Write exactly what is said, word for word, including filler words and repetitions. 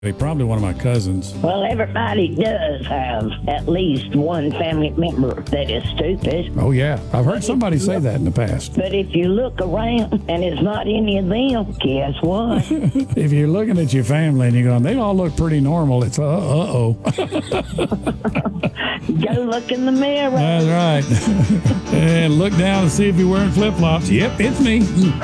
They probably one of my cousins. Well, everybody does have at least one family member that is stupid. Oh, yeah. I've heard somebody say that in the past. But if you look around and it's not any of them, guess what? If you're looking at your family and you're going, they all look pretty normal, it's uh, uh-oh. Go look in the mirror. That's right. And look down and see if you're wearing flip-flops. Yep, it's me.